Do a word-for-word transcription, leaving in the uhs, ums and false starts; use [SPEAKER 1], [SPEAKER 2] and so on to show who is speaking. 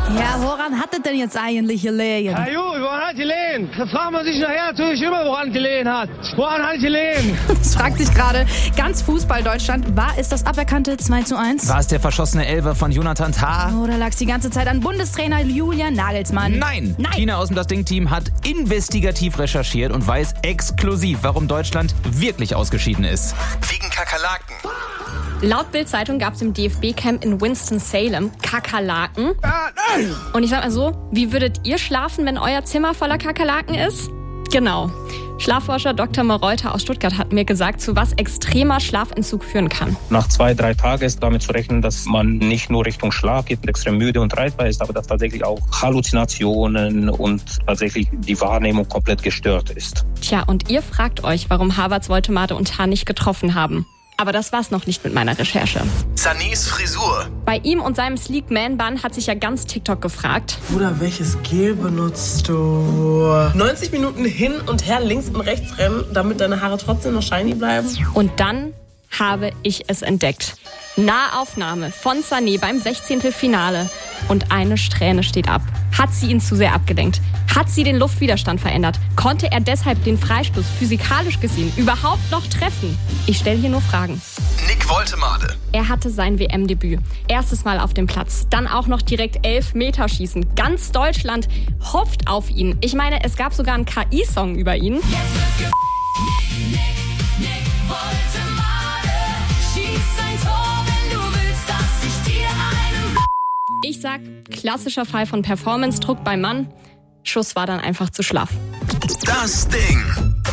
[SPEAKER 1] Ja, woran hat es denn jetzt eigentlich gelegen?
[SPEAKER 2] Ja gut, woran hat gelegen? Da fragt man sich nachher natürlich immer, woran gelegen hat. Woran hat gelegen?
[SPEAKER 1] Das fragt sich gerade ganz Fußball-Deutschland. War es das aberkannte zwei zu eins?
[SPEAKER 3] War es der verschossene Elfer von Jonathan Tah?
[SPEAKER 1] Oder lag es die ganze Zeit an Bundestrainer Julian Nagelsmann?
[SPEAKER 3] Nein.
[SPEAKER 1] Nein.
[SPEAKER 3] Tina aus dem Das Ding-Team hat investigativ recherchiert und weiß exklusiv, warum Deutschland wirklich ausgeschieden ist.
[SPEAKER 4] Wegen Kakerlaken.
[SPEAKER 5] Laut Bild-Zeitung gab es im D F B-Camp in Winston-Salem Kakerlaken. Und ich sag mal so, wie würdet ihr schlafen, wenn euer Zimmer voller Kakerlaken ist? Genau. Schlafforscher Doktor Mareuter aus Stuttgart hat mir gesagt, zu was extremer Schlafentzug führen kann.
[SPEAKER 6] Nach zwei, drei Tagen ist damit zu rechnen, dass man nicht nur Richtung Schlaf geht und extrem müde und reizbar ist, aber dass tatsächlich auch Halluzinationen und tatsächlich die Wahrnehmung komplett gestört ist.
[SPEAKER 5] Tja, und ihr fragt euch, warum Harvards Voldemade und Tah nicht getroffen haben. Aber das war's noch nicht mit meiner Recherche.
[SPEAKER 4] Sanés Frisur.
[SPEAKER 5] Bei ihm und seinem Sleek Man Bun hat sich ja ganz TikTok gefragt.
[SPEAKER 7] Bruder, welches Gel benutzt du? neunzig Minuten hin und her, links und rechts rennen, damit deine Haare trotzdem noch shiny bleiben.
[SPEAKER 5] Und dann habe ich es entdeckt. Nahaufnahme von Sané beim sechzehnten Finale. Und eine Strähne steht ab. Hat sie ihn zu sehr abgelenkt? Hat sie den Luftwiderstand verändert? Konnte er deshalb den Freistoß physikalisch gesehen überhaupt noch treffen? Ich stelle hier nur Fragen.
[SPEAKER 4] Nick Woltemade.
[SPEAKER 5] Er hatte sein W M-Debüt. Erstes Mal auf dem Platz. Dann auch noch direkt elf Meter schießen. Ganz Deutschland hofft auf ihn. Ich meine, es gab sogar einen K I-Song über ihn.
[SPEAKER 8] Jetzt wird's ge- Nick, Nick, Nick Woltemade. Schieß ein Tor, wenn du willst, dass ich dir einen...
[SPEAKER 5] Ich sag, klassischer Fall von Performance-Druck beim Mann. Schuss war dann einfach zu schlaff.
[SPEAKER 4] Das Ding.